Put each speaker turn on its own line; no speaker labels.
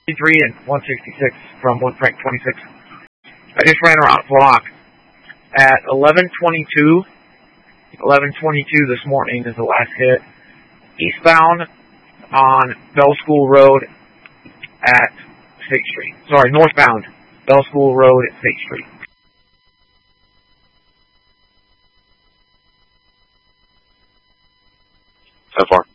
and 166 from 1 Frank 26. I just ran around the block at 11:22 this morning is the last hit. Eastbound on Bell School Road at State Street. Sorry, northbound Bell School Road at State Street.
So far.